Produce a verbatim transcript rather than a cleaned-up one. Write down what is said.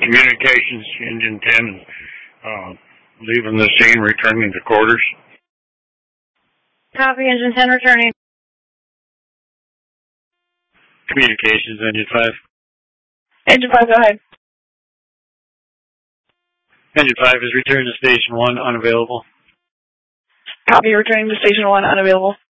Communications, Engine ten, uh, leaving the scene, returning to quarters. Copy, Engine ten returning. Communications, Engine five. Engine five, go ahead. Engine five is returned to Station one, unavailable. Copy, returning to Station one, unavailable.